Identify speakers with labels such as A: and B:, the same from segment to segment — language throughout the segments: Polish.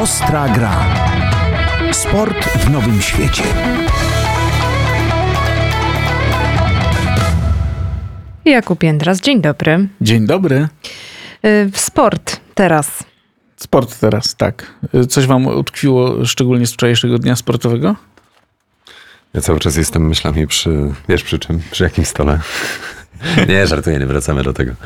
A: Ostra gra. Sport w nowym świecie.
B: Jakub Jędras, dzień dobry.
C: Dzień dobry.
B: Sport teraz.
C: Sport teraz, tak. Coś wam utkwiło szczególnie z wczorajszego dnia sportowego?
D: Ja cały czas jestem myślami przy czym? Przy jakim stole? Nie, żartuję, nie wracamy do tego.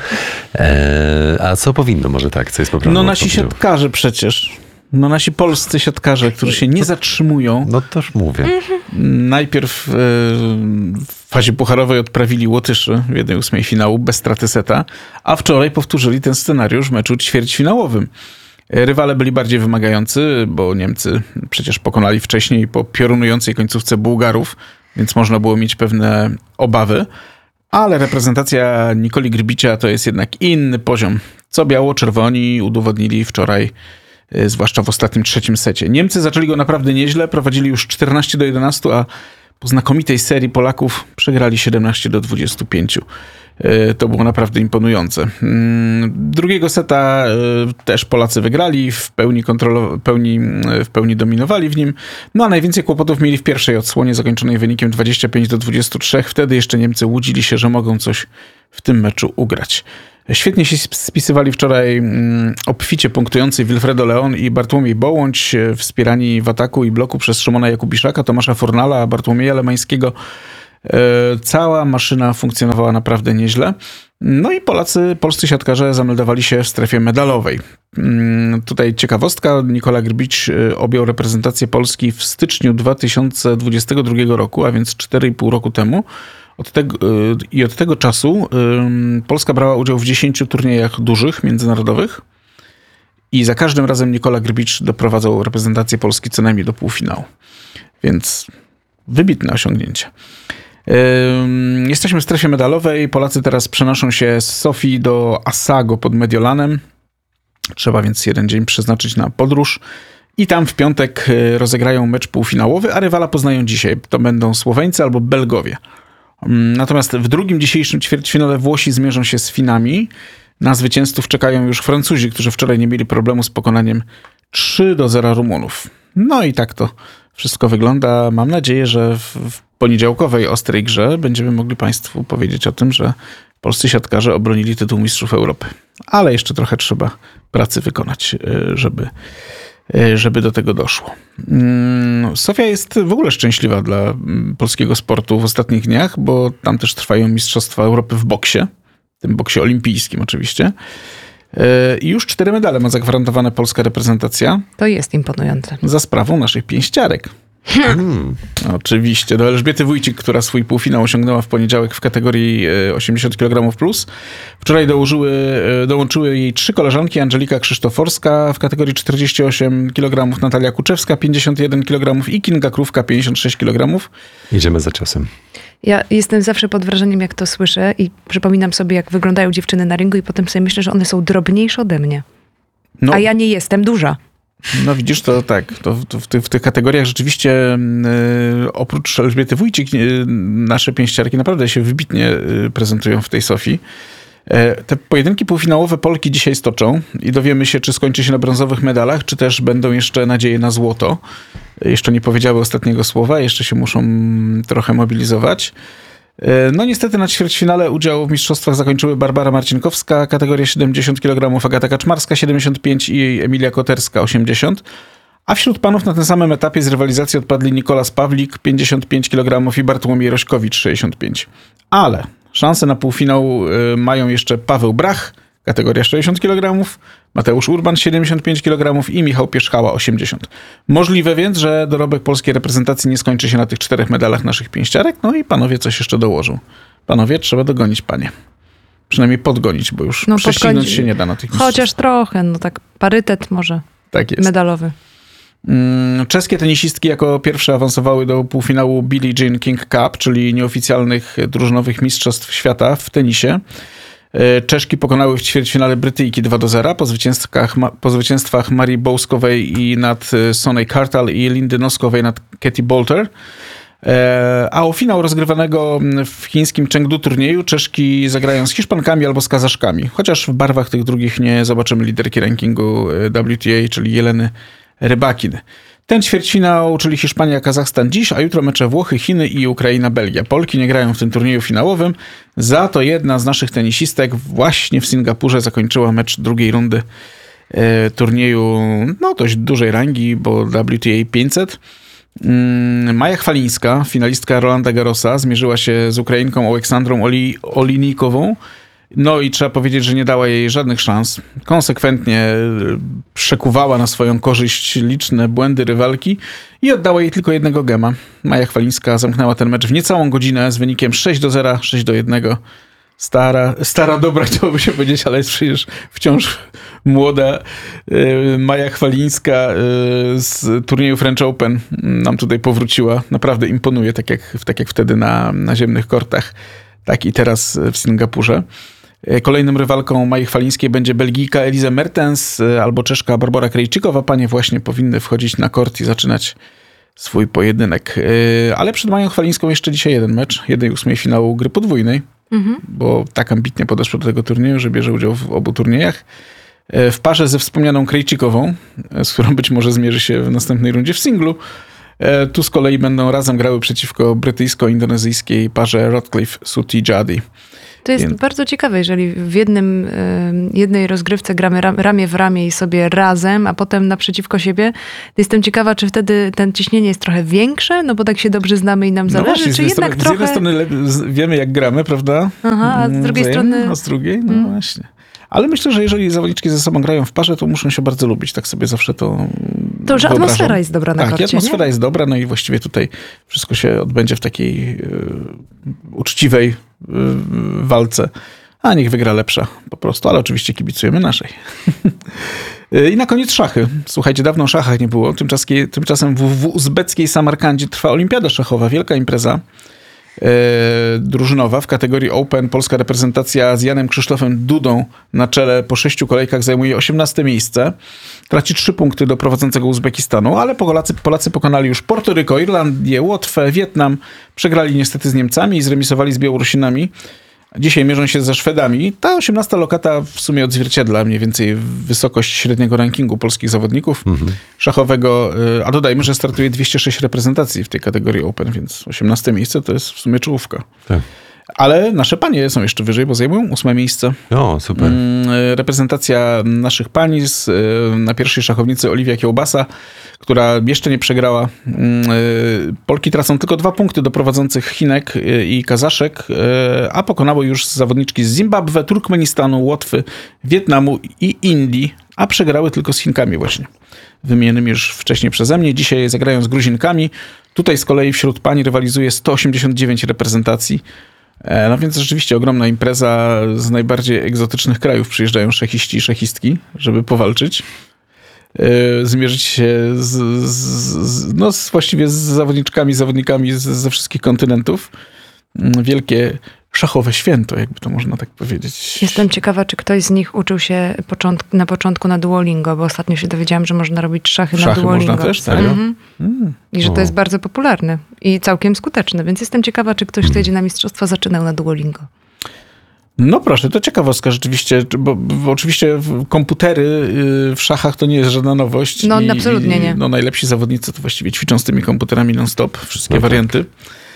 D: A co powinno może tak? Co jest poprawne?
C: No nasi siatkarze przecież. No nasi polscy siatkarze, którzy się nie zatrzymują.
D: No toż mówię.
C: Najpierw w fazie pucharowej odprawili Łotyszy w 1/8 finału bez straty seta, a wczoraj powtórzyli ten scenariusz w meczu ćwierćfinałowym. Rywale byli bardziej wymagający, bo Niemcy przecież pokonali wcześniej po piorunującej końcówce Bułgarów, więc można było mieć pewne obawy. Ale reprezentacja Nikoli Grbicia to jest jednak inny poziom, co biało-czerwoni udowodnili wczoraj, zwłaszcza w ostatnim trzecim secie. Niemcy zaczęli go naprawdę nieźle, prowadzili już 14-11, a po znakomitej serii Polaków przegrali 17-25. To było naprawdę imponujące. Drugiego seta też Polacy wygrali, w pełni dominowali w nim. No a najwięcej kłopotów mieli w pierwszej odsłonie zakończonej wynikiem 25-23. Wtedy jeszcze Niemcy łudzili się, że mogą coś w tym meczu ugrać. Świetnie się spisywali wczoraj obficie punktujący Wilfredo Leon i Bartłomiej Bołądź, wspierani w ataku i bloku przez Szymona Jakubiszaka, Tomasza Fornala, Bartłomieja Lemańskiego. Cała maszyna funkcjonowała naprawdę nieźle. No i polscy siatkarze zameldowali się w strefie medalowej. Tutaj ciekawostka, Nikola Grbić objął reprezentację Polski w styczniu 2022 roku, a więc 4,5 roku temu. Od tego czasu Polska brała udział w 10 turniejach dużych, międzynarodowych i za każdym razem Nikola Grbić doprowadzał reprezentację Polski co najmniej do półfinału. Więc wybitne osiągnięcie. Jesteśmy w strefie medalowej. Polacy teraz przenoszą się z Sofii do Assago pod Mediolanem. Trzeba więc jeden dzień przeznaczyć na podróż. I tam w piątek rozegrają mecz półfinałowy, a rywala poznają dzisiaj. To będą Słoweńcy albo Belgowie. Natomiast w drugim dzisiejszym ćwierćfinale Włosi zmierzą się z Finami. Na zwycięzców czekają już Francuzi, którzy wczoraj nie mieli problemu z pokonaniem 3-0 Rumunów. No i tak to wszystko wygląda. Mam nadzieję, że w poniedziałkowej ostrej grze będziemy mogli Państwu powiedzieć o tym, że polscy siatkarze obronili tytuł Mistrzów Europy. Ale jeszcze trochę trzeba pracy wykonać, żeby do tego doszło. Sofia jest w ogóle szczęśliwa dla polskiego sportu w ostatnich dniach, bo tam też trwają Mistrzostwa Europy w boksie, tym boksie olimpijskim oczywiście. I już 4 medale ma zagwarantowane polska reprezentacja.
B: To jest imponujące.
C: Za sprawą naszych pięściarek. Oczywiście. Do Elżbiety Wójcik, która swój półfinał osiągnęła w poniedziałek w kategorii 80 kg+. Wczoraj dołączyły jej 3 koleżanki. Angelika Krzysztoforska w kategorii 48 kg, Natalia Kuczewska 51 kg i Kinga Krówka 56 kg.
D: Idziemy za ciosem.
B: Ja jestem zawsze pod wrażeniem, jak to słyszę i przypominam sobie, jak wyglądają dziewczyny na ringu i potem sobie myślę, że one są drobniejsze ode mnie. No. A ja nie jestem duża.
C: No widzisz, to tak, w tych kategoriach rzeczywiście oprócz Elżbiety Wójcik nasze pięściarki naprawdę się wybitnie prezentują w tej Sofii. Te pojedynki półfinałowe Polki dzisiaj stoczą i dowiemy się, czy skończy się na brązowych medalach, czy też będą jeszcze nadzieje na złoto. Jeszcze nie powiedziały ostatniego słowa, jeszcze się muszą trochę mobilizować. No niestety na ćwierćfinale udział w mistrzostwach zakończyły Barbara Marcinkowska, kategoria 70 kg, Agata Kaczmarska 75 i Emilia Koterska 80. A wśród panów na tym samym etapie z rywalizacji odpadli Nikolas Pawlik 55 kg i Bartłomiej Rośkowicz 65. Ale szanse na półfinał mają jeszcze Paweł Brach, kategoria 60 kg, Mateusz Urban 75 kg i Michał Pierzchała 80. Możliwe więc, że dorobek polskiej reprezentacji nie skończy się na tych 4 medalach naszych pięściarek, no i panowie coś jeszcze dołożą. Panowie, trzeba dogonić panie. Przynajmniej podgonić, bo już prześcignąć się nie da na tych mistrzostwach.
B: Chociaż trochę, no tak parytet może
C: tak jest.
B: Medalowy.
C: Czeskie tenisistki jako pierwsze awansowały do półfinału Billie Jean King Cup, czyli nieoficjalnych drużynowych mistrzostw świata w tenisie. Czeszki pokonały w ćwierćfinale Brytyjki 2-0 po zwycięstwach Marii Bołskowej i nad Sonej Kartal i Lindy Noskowej nad Katie Bolter. A o finał rozgrywanego w chińskim Chengdu turnieju Czeszki zagrają z Hiszpankami albo z Kazaszkami. Chociaż w barwach tych drugich nie zobaczymy liderki rankingu WTA, czyli Jeleny Rybakin. Ten ćwierćfinał, czyli Hiszpania, Kazachstan dziś, a jutro mecze Włochy, Chiny i Ukraina, Belgia. Polki nie grają w tym turnieju finałowym, za to jedna z naszych tenisistek właśnie w Singapurze zakończyła mecz drugiej rundy turnieju dość dużej rangi, bo WTA 500. Maja Chwalińska, finalistka Rolanda Garrosa, zmierzyła się z Ukrainką Aleksandrą Olinikową. No i trzeba powiedzieć, że nie dała jej żadnych szans. Konsekwentnie przekuwała na swoją korzyść liczne błędy rywalki i oddała jej tylko jednego gema. Maja Chwalińska zamknęła ten mecz w niecałą godzinę z wynikiem 6-0, 6-1. Stara dobra, chciałoby się powiedzieć, ale jest przecież wciąż młoda. Maja Chwalińska z turnieju French Open nam tutaj powróciła. Naprawdę imponuje, tak jak wtedy na ziemnych kortach, tak i teraz w Singapurze. Kolejnym rywalką Mai Chwalińskiej będzie Belgijka Elise Mertens albo Czeszka Barbora Krejcikowa. Panie właśnie powinny wchodzić na kort i zaczynać swój pojedynek. Ale przed Mają Chwalińską jeszcze dzisiaj jeden mecz, 1/8 finału gry podwójnej, bo tak ambitnie podeszło do tego turnieju, że bierze udział w obu turniejach. W parze ze wspomnianą Krejcikową, z którą być może zmierzy się w następnej rundzie w singlu. Tu z kolei będą razem grały przeciwko brytyjsko-indonezyjskiej parze Rodcliffe-Suti-Jadi.
B: To jest bardzo ciekawe, jeżeli w jednej rozgrywce gramy ramię w ramię i sobie razem, a potem naprzeciwko siebie. Jestem ciekawa, czy wtedy ten ciśnienie jest trochę większe, no bo tak się dobrze znamy i nam zależy, właśnie, czy jednak trochę... Z jednej strony
C: wiemy, jak gramy, prawda?
B: Aha, a z drugiej strony...
C: A z drugiej? No właśnie. Ale myślę, że jeżeli zawodniczki ze sobą grają w parze, to muszą się bardzo lubić. Tak sobie zawsze to
B: że atmosfera jest dobra na korcie,
C: Tak, atmosfera jest dobra, no i właściwie tutaj wszystko się odbędzie w takiej uczciwej walce. A niech wygra lepsza po prostu, ale oczywiście kibicujemy naszej. I na koniec szachy. Słuchajcie, dawno o szachach nie było. Tymczasem w uzbeckiej Samarkandzie trwa olimpiada szachowa, wielka impreza drużynowa w kategorii Open. Polska reprezentacja z Janem Krzysztofem Dudą na czele po 6 kolejkach zajmuje 18 miejsce. Traci 3 punkty do prowadzącego Uzbekistanu, ale Polacy pokonali już Portoryko, Irlandię, Łotwę, Wietnam. Przegrali niestety z Niemcami i zremisowali z Białorusinami. Dzisiaj mierzą się ze Szwedami. Ta 18 lokata w sumie odzwierciedla mniej więcej wysokość średniego rankingu polskich zawodników szachowego. A dodajmy, że startuje 206 reprezentacji w tej kategorii Open, więc 18 miejsce to jest w sumie czołówka. Tak. Ale nasze panie są jeszcze wyżej, bo zajmują 8 miejsce.
D: O, super.
C: Reprezentacja naszych pani na pierwszej szachownicy Oliwia Kiełbasa, która jeszcze nie przegrała. Polki tracą tylko 2 punkty do prowadzących Chinek i Kazaszek, a pokonały już zawodniczki z Zimbabwe, Turkmenistanu, Łotwy, Wietnamu i Indii, a przegrały tylko z Chinkami właśnie, wymienionymi już wcześniej przeze mnie. Dzisiaj zagrają z Gruzinkami. Tutaj z kolei wśród pań rywalizuje 189 reprezentacji. No więc rzeczywiście ogromna impreza, z najbardziej egzotycznych krajów przyjeżdżają szachiści i szachistki, żeby powalczyć. Zmierzyć się właściwie z zawodnikami ze wszystkich kontynentów. Wielkie szachowe święto, jakby to można tak powiedzieć.
B: Jestem ciekawa, czy ktoś z nich uczył się na początku na Duolingo, bo ostatnio się dowiedziałam, że można robić szachy na Duolingo.
C: Można też, tak?
B: I że to jest bardzo popularne i całkiem skuteczne, więc jestem ciekawa, czy ktoś, kto jedzie na mistrzostwa, zaczynał na Duolingo.
C: No proszę, to ciekawostka rzeczywiście, bo oczywiście komputery w szachach to nie jest żadna nowość.
B: No absolutnie nie.
C: No, najlepsi zawodnicy to właściwie ćwiczą z tymi komputerami non-stop, wszystkie warianty.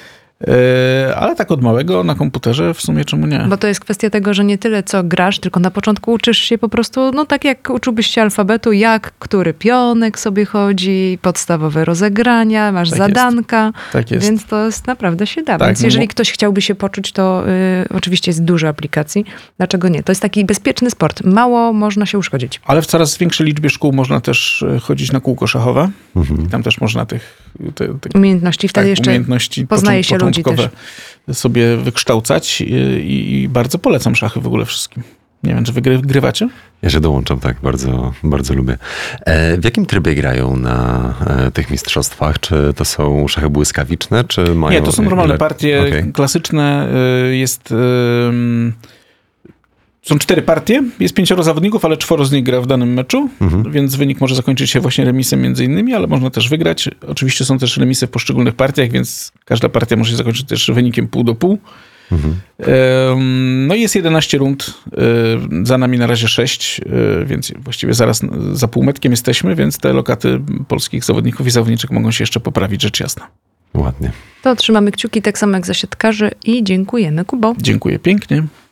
C: Ale tak od małego na komputerze w sumie czemu nie?
B: Bo to jest kwestia tego, że nie tyle co grasz, tylko na początku uczysz się po prostu, no tak jak uczyłbyś się alfabetu, jak który pionek sobie chodzi, podstawowe rozegrania, masz tak zadanka,
C: jest. Tak jest.
B: Więc to jest naprawdę się da.
C: Tak,
B: więc jeżeli ktoś chciałby się poczuć, to oczywiście jest dużo aplikacji. Dlaczego nie? To jest taki bezpieczny sport. Mało można się uszkodzić.
C: Ale w coraz większej liczbie szkół można też chodzić na kółko szachowe. Tam też można tych
B: umiejętności, wtedy jeszcze
C: umiejętności
B: poznaje się ludzi też.
C: Sobie wykształcać i bardzo polecam szachy w ogóle wszystkim. Nie wiem, czy wy grywacie?
D: Ja się dołączam, tak, bardzo, bardzo lubię. W jakim trybie grają na tych mistrzostwach? Czy to są szachy błyskawiczne, czy mają...
C: Nie, to są normalne partie klasyczne. Są 4 partie, jest 5 zawodników, ale 4 z nich gra w danym meczu, więc wynik może zakończyć się właśnie remisem między innymi, ale można też wygrać. Oczywiście są też remisy w poszczególnych partiach, więc każda partia może się zakończyć też wynikiem 0,5. No i jest 11 rund, za nami na razie 6, więc właściwie zaraz za półmetkiem jesteśmy, więc te lokaty polskich zawodników i zawodniczek mogą się jeszcze poprawić, rzecz jasna.
D: Ładnie.
B: To trzymamy kciuki tak samo jak za siatkarzy i dziękujemy, Kubo.
C: Dziękuję pięknie.